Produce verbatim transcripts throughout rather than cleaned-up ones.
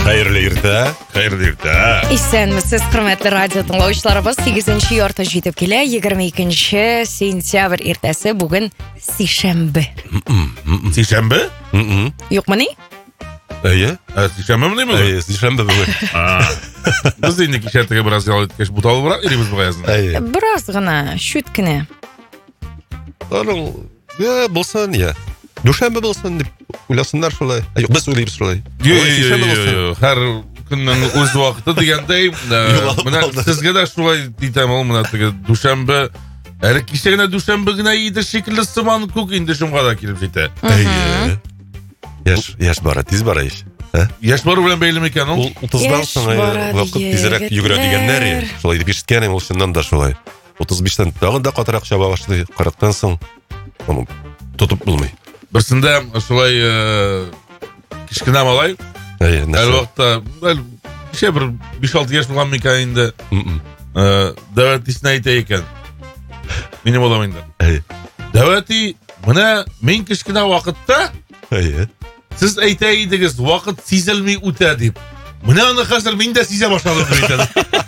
Xayrlı irta, xayrlı irta. Исәнмесез, хөрмәтле радио тыңлаучыларыбыз, сигезенче ярты җитеп килә, егерме икенче сентябрь иртәсе, бүген сишәмбе. Сишәмбе? Юкмыни? Әйе. Сишәмбе мені mi? Әйе, сишәмбе бүген. Biz инде кичәтеге бераз ял иткәч буталыбрак иребез бугайзын. Әйе. Бераз гына, шүт кенә. Аның, я булсын, я. Дүшәмбе булсын дип уйласыннар шулай. Юк, без уйлыйбыз шулай. Юк, һәр көннең үз вакыты дигәндәй, менә сезгә дә шулай дитәм ул менә теге дүшәмбе. Әле кичә генә дүшәмбе генә иде шикелле сыман күк инде шуңга да килеп җитә. Әйе. Яш, яш бара, тиз бара иш. Яш бару белән бәйле микән ул? утыздан соң вакыт тизрәк йөгерә дигәннәр я. Шулай дип ишеткән ул шуннан да шулай. утыз биштән тагын да катырак чаба башлый. кырыктан соң аны тотып булмый. Берсендә шулай кичкенә малай. Әйе, Әле вакытта, кичә бер биш алты яшь булган микән инде. Дәвәтисенә әйтә икән. Минем балам инде. Әйе. Дәвәти, менә мин кичкенә вакытта, Әйе. сез әйтә идегез, вакыт сизелми үтә дип. Менә аны хәзер мин дә сизә башладым дип әйтә.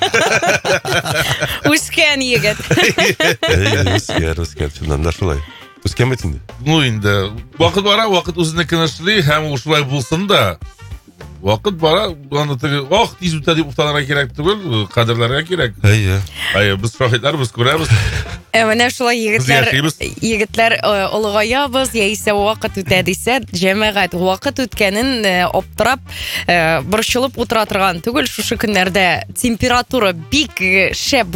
Үскән егет. Әйе, үскәр, үскәр, шуннан да шулай. Үскән бит инде. Ну инде, вакыт бара, вакыт үзенекен эшли, һәм ул шулай булсын да. Вакыт бара, аны теге, ох, тиз үтә дип уфтанырга кирәк түгел, кадерләргә кирәк. Әйе. Әйе, без шаһитлар, без күрәбез. Менә шулай егетләр, яшибез. егетләр олыгаябыз, яисә вакыт үтә дисә, җәмәгать вакыт үткәнен аптырап, борчылып утыра торган түгел, шушы көннәрдә температура бик шәп